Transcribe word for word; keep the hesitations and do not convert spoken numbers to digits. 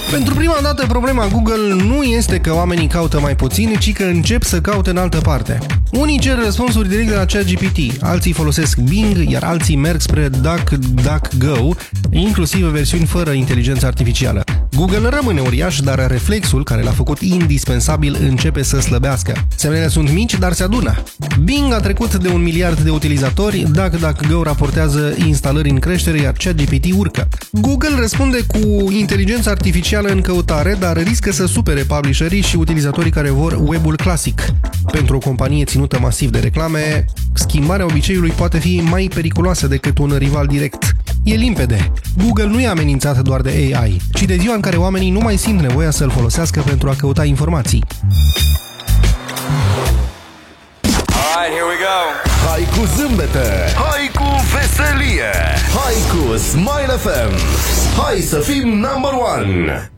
Pentru prima dată, problema Google nu este că oamenii caută mai puțin, ci că încep să caute în altă parte. Unii cer răspunsuri direct de la ChatGPT, alții folosesc Bing, iar alții merg spre DuckDuckGo, inclusiv versiuni fără inteligență artificială. Google rămâne uriaș, dar reflexul care l-a făcut indispensabil începe să slăbească. Semnele sunt mici, dar se adună. Bing a trecut de un miliard de utilizatori, DuckDuckGo raportează instalări în creștere, iar ChatGPT urcă. Google răspunde cu inteligența artificială în căutare, dar riscă să supere publisherii și utilizatorii care vor web-ul clasic. Pentru o companie ținută masiv de reclame, schimbarea obiceiului poate fi mai periculoasă decât un rival direct. E limpede. Google nu e amenințat doar de A I, ci de ziua în care oamenii nu mai simt nevoia să-l folosească pentru a căuta informații. Alright, here we go. Hai cu zâmbete, hai cu veselie, hai cu Smile F M. Hai să fim number one.